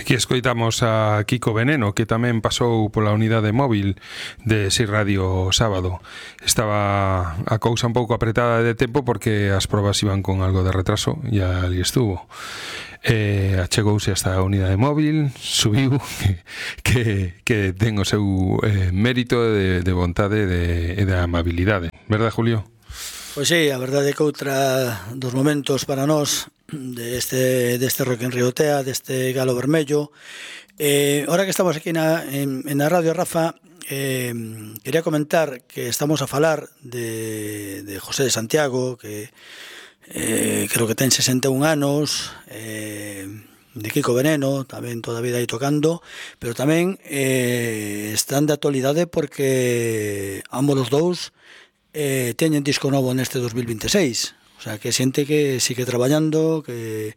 Aquí escoitamos a Kiko Veneno, que tamén pasou pola unidade móvil de SI Radio o sábado. Estaba a cousa un pouco apretada de tempo porque as probas iban con algo de retraso e ali estuvo. Achegouse hasta a unidade móvil, subiu, que ten o seu mérito de vontade e de amabilidade. Verdade, Julio? Pois sí, a verdade é que outra dos momentos para nós deste Rock in Rio Tea, deste Galo Vermello. Ahora que estamos aquí en a Radio, Rafa, quería comentar que estamos a falar de José de Santiago, que creo que ten 61 anos, de Kiko Veneno, tamén toda a vida aí tocando, pero tamén están de actualidade porque ambos os dous teñen disco novo neste 2026. O sea, que xente que sigue traballando, que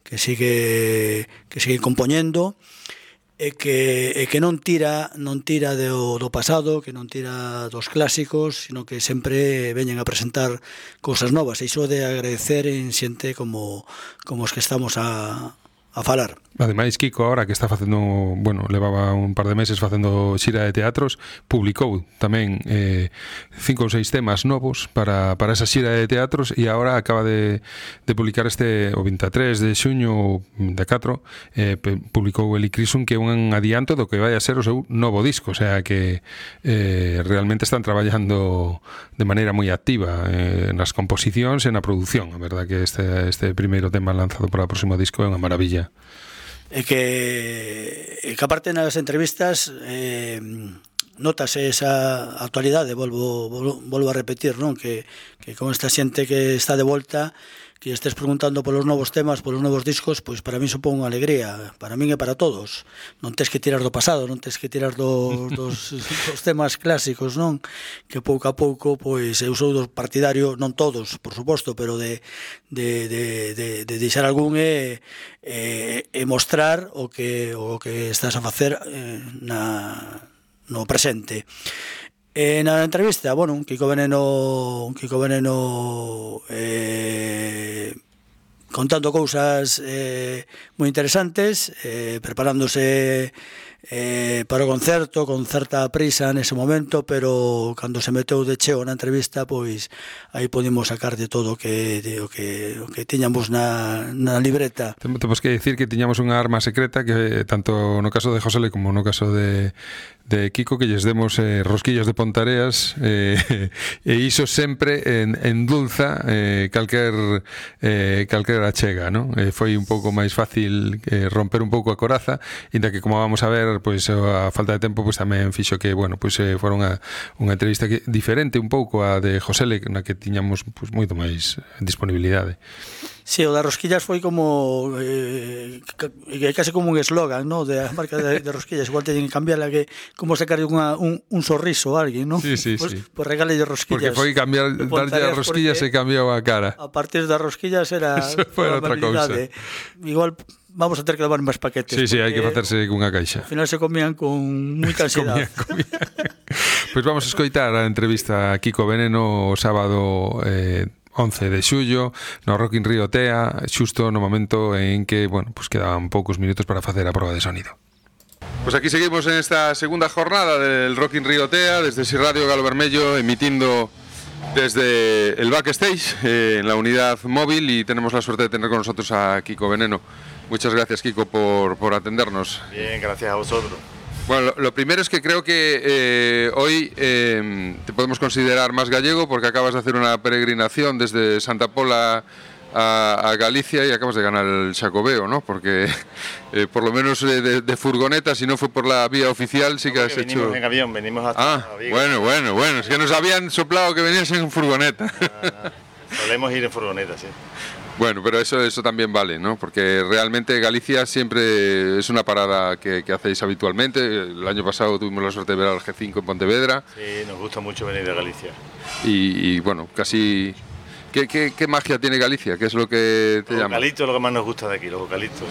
sigue compoñendo, e que non tira do pasado, que non tira dos clásicos, sino que sempre veñen a presentar cousas novas. E iso de agradecer en xente como os que estamos a falar. Ademais, Kiko, ahora que está facendo, bueno, levaba un par de meses facendo xira de teatros, publicou tamén 5 ou 6 temas novos para esa xira de teatros, e agora acaba de publicar o 23 de xuño de 4, publicou el Icrisum, que é un adianto do que vai a ser o seu novo disco. O sea que realmente están traballando de maneira moi activa nas composicións e na produción. A verdad que este primeiro tema lanzado para o próximo disco é unha maravilla. E que aparte nas entrevistas notase esa actualidade, volvo a repetir, non? Que con esta xente que está de volta, que estés preguntando polos novos temas, polos novos discos, pois para mí supón unha alegría, para min e para todos. Non tes que tirar do pasado, non tes que tirar dos temas clásicos, non? Que pouco a pouco, pois eu sou do partidario, non todos, por suposto, pero de deixar algún e mostrar o que estás a facer no presente. Na entrevista, bueno, Kiko Veneno contando cousas moi interesantes, preparándose para o concerto con certa prisa nese momento, pero cando se meteu de cheo na entrevista, pois aí podemos sacar de todo o que tiñamos na libreta. Temos que dicir que tiñamos unha arma secreta que tanto no caso de Josele como no caso de Kiko, que lles demos rosquillas de Pontareas, e iso sempre endulza calquer achega, non? Foi un pouco máis fácil romper un pouco a coraza, inda que, como vamos a ver, pois a falta de tempo pois tamén fixo que, bueno, pois fora unha entrevista diferente un pouco a de Josele, na que tiñamos pois moito máis disponibilidade. Sí, o das rosquillas foi como casi como un eslogan, ¿no? De a marca de rosquillas. Igual teñen que cambiarla, que como sacar un sorriso a alguén, ¿no? Sí. Pues regale de rosquillas. Porque foi cambiar, darlle as rosquillas e cambiou a cara. A partir das rosquillas era outra cousa. Igual vamos a ter que levar máis paquetes. Sí, hai que facerse cunha caixa. Ao final se comían con moita ansiedade. Pois vamos a escoitar a entrevista a Kiko Veneno o sábado 11 de xullo no Rock in Rio Tea, xusto no momento en que, bueno, pues quedaban poucos minutos para facer a proba de sonido. Pues aquí seguimos en esta segunda jornada del Rock in Rio Tea, desde SI Radio Galo Vermello, emitiendo desde el backstage en la unidad móvil, y tenemos la suerte de tener con nosotros a Kiko Veneno. Muchas gracias, Kiko, por atendernos. Bien, gracias a vosotros. Bueno, lo primero es que creo que hoy te podemos considerar más gallego porque acabas de hacer una peregrinación desde Santa Pola a Galicia y acabas de ganar el Xacobeo, ¿no? Porque por lo menos de furgoneta, si no fue por la vía oficial, sí que has hecho... Venimos en avión, venimos hasta Vigo. Bueno, es que nos habían soplado que venías en furgoneta. Solemos ir en furgoneta, sí. Bueno, pero eso también vale, ¿no? Porque realmente Galicia siempre es una parada que hacéis habitualmente. El año pasado tuvimos la suerte de ver al G5 en Pontevedra. Sí, nos gusta mucho venir de Galicia. Y bueno, casi... ¿Qué magia tiene Galicia? ¿Qué es lo que te llama? Los eucaliptos es lo que más nos gusta de aquí, los eucaliptos.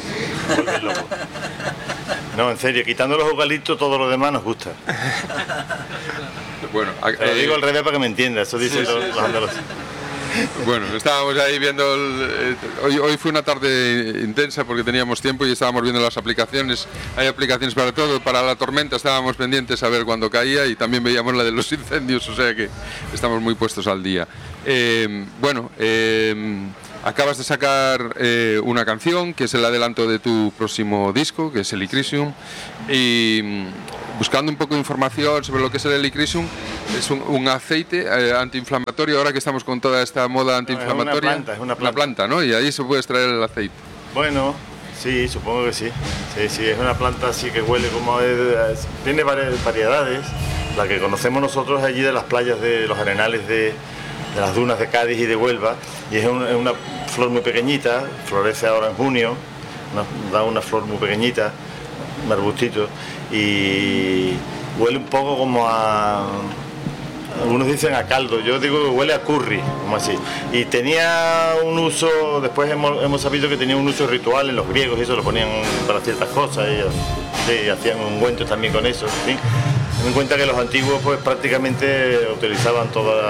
No, en serio, quitando los eucaliptos, todo lo demás nos gusta. Bueno, te lo digo al revés para que me entiendas, eso dicen los andaluces. Bueno, estábamos ahí viendo, hoy fue una tarde intensa porque teníamos tiempo y estábamos viendo las aplicaciones. Hay aplicaciones para todo, para la tormenta estábamos pendientes a ver cuándo caía y también veíamos la de los incendios, o sea que estamos muy puestos al día. Acabas de sacar una canción que es el adelanto de tu próximo disco, que es el Elycrisium, y buscando un poco de información sobre lo que es el Elycrisium, es un aceite antiinflamatorio, ahora que estamos con toda esta moda antiinflamatoria. Es una planta, ¿no? Y ahí se puede extraer el aceite. Bueno, sí, supongo que sí. Sí, es una planta así que huele como... tiene variedades. La que conocemos nosotros allí de las playas, de los arenales de las dunas de Cádiz y de Huelva, y es una flor muy pequeñita, florece ahora en junio, da una flor muy pequeñita, un arbustito, y huele un poco como a... Algunos dicen a caldo, yo digo que huele a curry, como así. Y tenía un uso, después hemos sabido que tenía un uso ritual en los griegos, y eso lo ponían para ciertas cosas, y hacían ungüentos también con eso, ¿sí? Ten en cuenta que los antiguos pues prácticamente utilizaban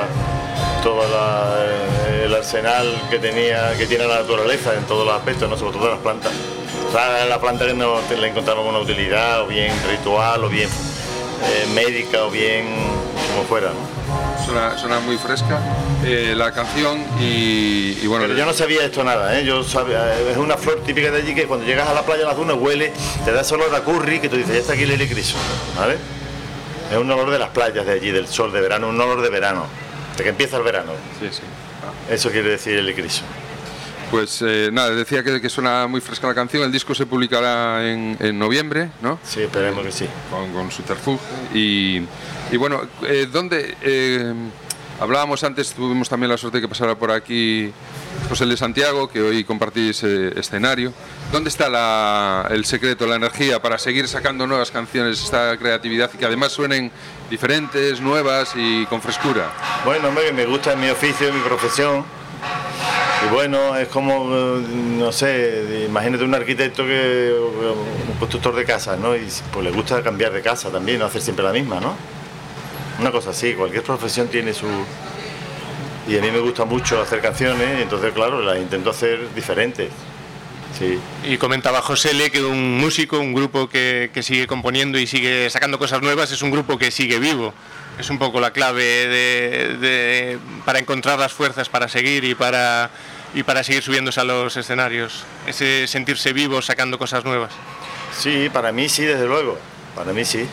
el arsenal que tiene la naturaleza en todos los aspectos, ¿no? Sobre todo las plantas. La planta que no le encontramos una utilidad, o bien ritual, o bien médica, o bien como fuera, ¿no? Suena muy fresca la canción y bueno... Pero yo no sabía esto nada, ¿eh? Es una flor típica de allí que cuando llegas a la playa de las dunas huele, te da ese olor a curry que tú dices, ya está aquí el Elycrisium, ¿vale? Es un olor de las playas de allí, del sol de verano, un olor de verano, de que empieza el verano. Sí. Eso quiere decir el Elycrisium. Pues nada, decía que suena muy fresca la canción. El disco se publicará en noviembre, ¿no? Sí, esperemos que sí. Con Subterfuge. Y bueno, ¿dónde? Hablábamos antes, tuvimos también la suerte de que pasara por aquí José de Santiago, que hoy compartís escenario. ¿Dónde está el secreto, la energía para seguir sacando nuevas canciones, esta creatividad y que además suenen diferentes, nuevas y con frescura? Bueno, me gusta mi oficio, mi profesión. Y bueno, es como, no sé, imagínate un arquitecto un constructor de casas, ¿no? Y pues le gusta cambiar de casa también, no hacer siempre la misma, ¿no? Una cosa así, cualquier profesión tiene su... Y a mí me gusta mucho hacer canciones, y entonces, claro, las intento hacer diferentes. Sí. Y comentaba José Le que un músico, un grupo que sigue componiendo y sigue sacando cosas nuevas, es un grupo que sigue vivo. Es un poco la clave para encontrar las fuerzas para seguir y para seguir subiéndose a los escenarios. Ese sentirse vivo sacando cosas nuevas. Sí, para mí sí, desde luego. Para mí sí.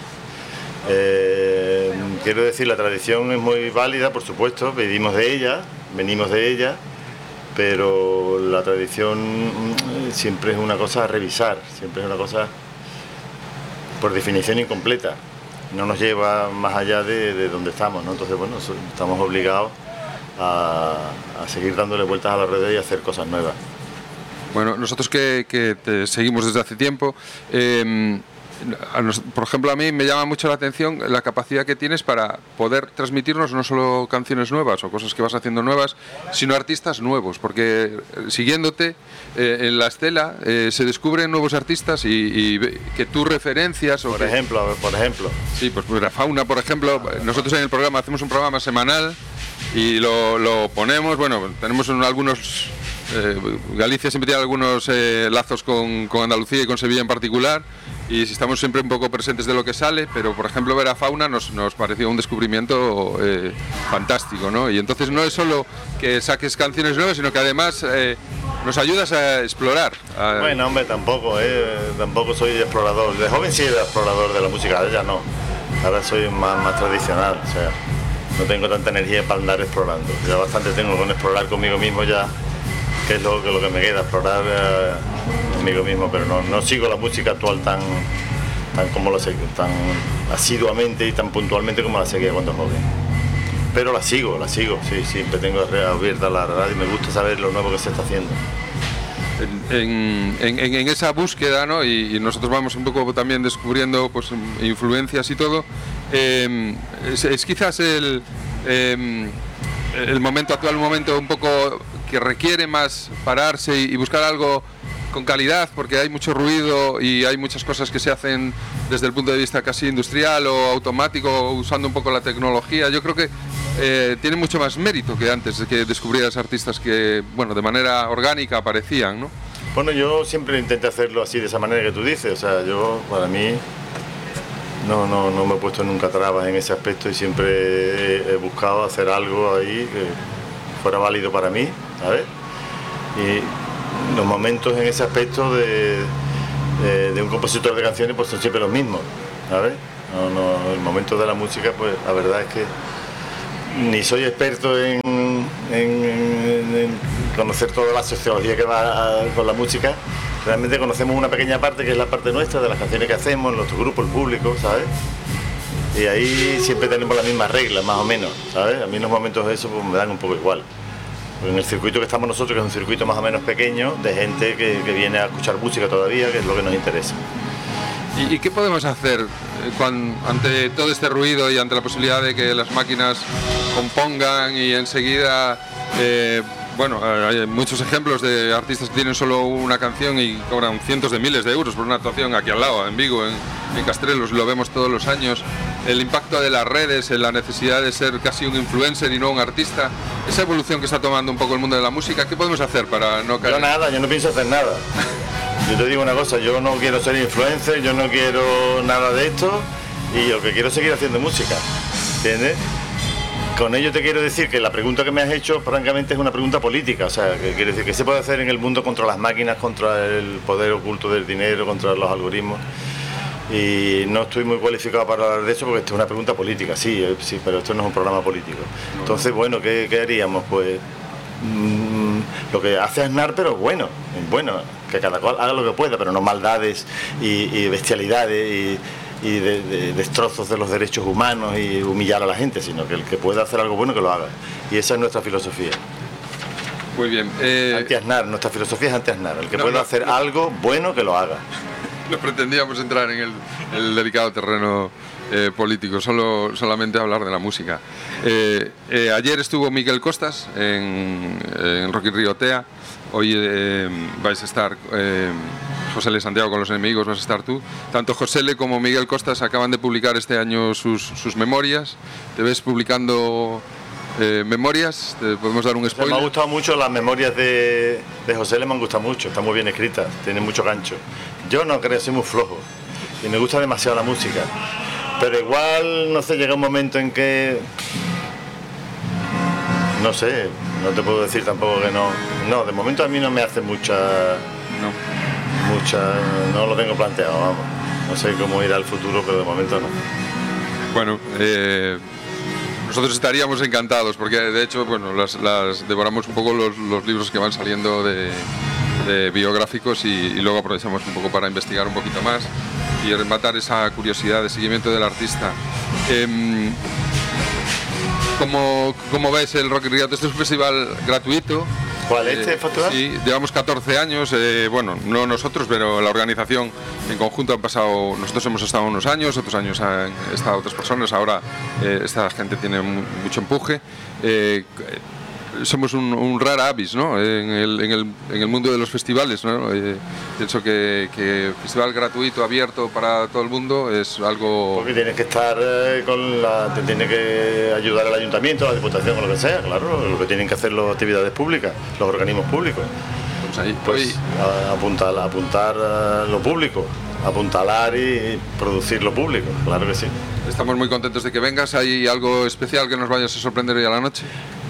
Quiero decir, la tradición es muy válida, por supuesto, venimos de ella, pero la tradición siempre es una cosa a revisar, siempre es una cosa por definición incompleta. No nos lleva más allá de donde estamos, ¿no? Entonces, bueno, estamos obligados a seguir dándole vueltas a la rueda y a hacer cosas nuevas. Bueno, nosotros que te seguimos desde hace tiempo, por ejemplo, a mí me llama mucho la atención la capacidad que tienes para poder transmitirnos no solo canciones nuevas o cosas que vas haciendo nuevas, sino artistas nuevos, porque siguiéndote en la estela se descubren nuevos artistas y que tú referencias... Por ejemplo. Sí, pues la Fauna, por ejemplo, nosotros en el programa hacemos un programa semanal y lo ponemos, bueno, tenemos algunos... Galicia siempre tiene algunos lazos con Andalucía y con Sevilla en particular, y estamos siempre un poco presentes de lo que sale, pero por ejemplo ver a Fauna nos pareció un descubrimiento fantástico, ¿no? Y entonces no es solo que saques canciones nuevas, sino que además nos ayudas a explorar. Bueno, hombre, tampoco soy explorador. De joven sí era explorador de la música, ya no. Ahora soy más tradicional, o sea, no tengo tanta energía para andar explorando. Ya bastante tengo con explorar conmigo mismo ya, que es lo que me queda, explorar conmigo mismo, pero no sigo la música actual tan como tan asiduamente y tan puntualmente como la seguía cuando joven. Pero la sigo, sí, siempre tengo abierta la radio y me gusta saber lo nuevo que se está haciendo. En esa búsqueda, ¿no? Y nosotros vamos un poco también descubriendo pues influencias y todo, es quizás el momento actual, un momento un poco que requiere más pararse y buscar algo con calidad, porque hay mucho ruido y hay muchas cosas que se hacen desde el punto de vista casi industrial o automático, usando un poco la tecnología. Yo creo que tiene mucho más mérito que antes, de que descubrieras artistas que, bueno, de manera orgánica aparecían, ¿no? Bueno, yo siempre intenté hacerlo así, de esa manera que tú dices. O sea, yo, para mí, no me he puesto nunca trabas en ese aspecto y siempre he buscado hacer algo ahí que fuera válido para mí, ¿sabes? Y los momentos en ese aspecto de un compositor de canciones pues son siempre los mismos, ¿sabes? El momento de la música, pues la verdad es que ni soy experto en conocer toda la sociología que va con la música. Realmente conocemos una pequeña parte que es la parte nuestra, de las canciones que hacemos, nuestro grupo, el público, ¿sabes? Y ahí siempre tenemos las mismas reglas, más o menos, ¿sabes? A mí en los momentos de eso pues, me dan un poco igual. Porque en el circuito que estamos nosotros, que es un circuito más o menos pequeño, de gente que viene a escuchar música todavía, que es lo que nos interesa. ¿Y qué podemos hacer ante todo este ruido y ante la posibilidad de que las máquinas compongan y enseguida... bueno, hay muchos ejemplos de artistas que tienen solo una canción y cobran cientos de miles de euros por una actuación aquí al lado, en Vigo, en Castrelos, lo vemos todos los años. El impacto de las redes, la necesidad de ser casi un influencer y no un artista, esa evolución que está tomando un poco el mundo de la música, ¿qué podemos hacer para no caer? Yo no pienso hacer nada. Yo te digo una cosa, yo no quiero ser influencer, yo no quiero nada de esto y lo que quiero es seguir haciendo música, ¿entiendes? Con ello te quiero decir que la pregunta que me has hecho, francamente, es una pregunta política. O sea, que quiere decir que se puede hacer en el mundo contra las máquinas, contra el poder oculto del dinero, contra los algoritmos. Y no estoy muy cualificado para hablar de eso porque esto es una pregunta política, sí, pero esto no es un programa político. Entonces, bueno, ¿qué haríamos? Pues lo que hace Aznar, pero bueno, que cada cual haga lo que pueda, pero no maldades y bestialidades y de destrozos de los derechos humanos y humillar a la gente, sino que el que pueda hacer algo bueno que lo haga. Y esa es nuestra filosofía. Muy bien. Anti-Aznar, nuestra filosofía es anti-Aznar. El que pueda hacer algo bueno que lo haga. No pretendíamos entrar en el delicado terreno político, solamente hablar de la música. Ayer estuvo Miguel Costas en Rock in Rio Tea. Hoy vais a estar José L. Santiago con los enemigos, vas a estar tú. Tanto José L. como Miguel Costas acaban de publicar este año sus memorias. ¿Te ves publicando memorias? ¿Te podemos dar un spoiler? Me ha gustado mucho las memorias de José L. Me han gustado mucho, están muy bien escritas, tienen mucho gancho. Yo no creo, soy muy flojo y me gusta demasiado la música. Pero igual, no sé, llega un momento en que... No sé, no te puedo decir tampoco que no. No, de momento a mí no me hace mucha... No lo tengo planteado, vamos. No sé cómo irá el futuro, pero de momento no. Bueno, nosotros estaríamos encantados, porque de hecho, bueno, las devoramos un poco los libros que van saliendo de biográficos y luego aprovechamos un poco para investigar un poquito más y rematar esa curiosidad de seguimiento del artista. ¿Cómo ves el Rock in Rio? Este es un festival gratuito. ¿Cuál es este festival? Sí, llevamos 14 años, bueno, no nosotros, pero la organización en conjunto han pasado, nosotros hemos estado unos años, otros años han estado otras personas, ahora esta gente tiene mucho empuje. Somos un rara avis, ¿no? en el mundo de los festivales, ¿no? Pienso que festival gratuito, abierto para todo el mundo es algo... Porque tienes que estar te tiene que ayudar el ayuntamiento, la diputación o lo que sea, claro, lo que tienen que hacer las actividades públicas, los organismos públicos. Pues apuntar lo público, apuntalar y producir lo público, claro que sí. Estamos muy contentos de que vengas. ¿Hay algo especial que nos vayas a sorprender hoy a la noche?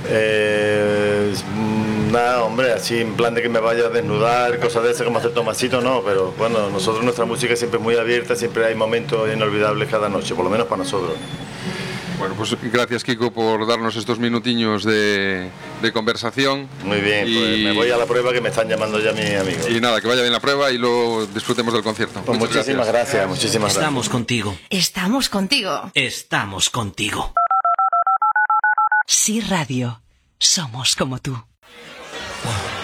Nada, hombre, así en plan de que me vaya a desnudar, cosas de esas como hacer Tomasito, no, pero bueno, nosotros nuestra música siempre es muy abierta, siempre hay momentos inolvidables cada noche, por lo menos para nosotros. Bueno, pues gracias, Kiko, por darnos estos minutiños de conversación. Muy bien, pues me voy a la prueba que me están llamando ya mis amigos. Y nada, que vaya bien la prueba y luego disfrutemos del concierto. Pues muchísimas gracias, muchísimas gracias. Estamos contigo. Estamos contigo. Estamos contigo. Sí Radio. Somos como tú. Wow.